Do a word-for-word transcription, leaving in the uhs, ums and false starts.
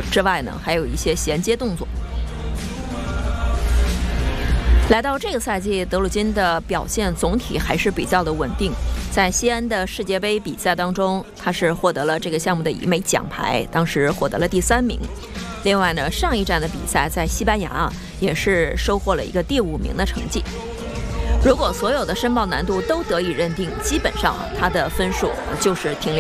之外呢，还有一些衔接动作。来到这个赛季，德鲁金的表现总体还是比较的稳定。在西安的世界杯比赛当中，他是获得了这个项目的一枚奖牌，当时获得了第三名。另外呢，上一站的比赛在西班牙啊，也是收获了一个第五名的成绩。如果所有的申报难度都得以认定，基本上啊，他的分数就是停留